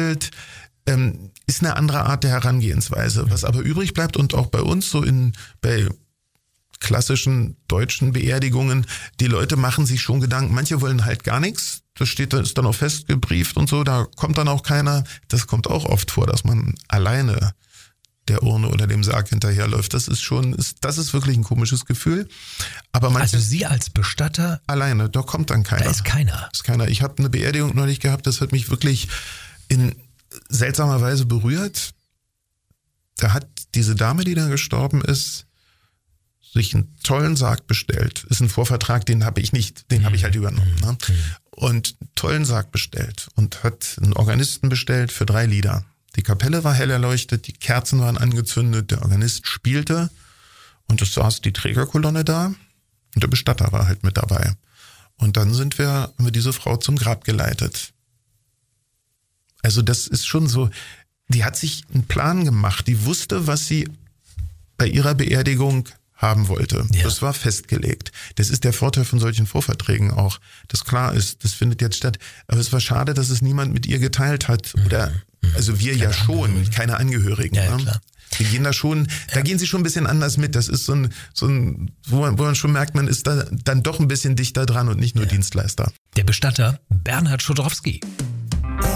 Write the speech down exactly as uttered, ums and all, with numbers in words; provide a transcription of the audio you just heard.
wechselt, ähm, ist eine andere Art der Herangehensweise. Was aber übrig bleibt und auch bei uns so in bei klassischen deutschen Beerdigungen, die Leute machen sich schon Gedanken. Manche wollen halt gar nichts. Das steht, ist dann auch festgebrieft und so. Da kommt dann auch keiner. Das kommt auch oft vor, dass man alleine der Urne oder dem Sarg hinterherläuft. Das ist schon, ist, das ist wirklich ein komisches Gefühl. Aber manche, also Sie als Bestatter? Alleine, da kommt dann keiner. Da ist keiner. Ist keiner. Ich habe eine Beerdigung neulich gehabt, das hat mich wirklich in seltsamer Weise berührt. Da hat diese Dame, die da gestorben ist, sich einen tollen Sarg bestellt. Ist ein Vorvertrag, den habe ich nicht, den habe ich halt übernommen. Ne? Und einen tollen Sarg bestellt und hat einen Organisten bestellt für drei Lieder. Die Kapelle war hell erleuchtet, die Kerzen waren angezündet, der Organist spielte und es saß die Trägerkolonne da und der Bestatter war halt mit dabei. Und dann sind wir, haben wir diese Frau zum Grab geleitet. Also das ist schon so, die hat sich einen Plan gemacht, die wusste, was sie bei ihrer Beerdigung haben wollte. Ja. Das war festgelegt. Das ist der Vorteil von solchen Vorverträgen auch, dass klar ist, das findet jetzt statt. Aber es war schade, dass es niemand mit ihr geteilt hat. Oder, also wir keine ja schon, Angehörigen. keine Angehörigen. Ja, ja, ne? Klar. Wir gehen da schon, da ja. gehen sie schon ein bisschen anders mit. Das ist so ein, so ein wo, man, wo man schon merkt, man ist da dann doch ein bisschen dichter dran und nicht nur ja. Dienstleister. Der Bestatter Bernhard Schodrowski.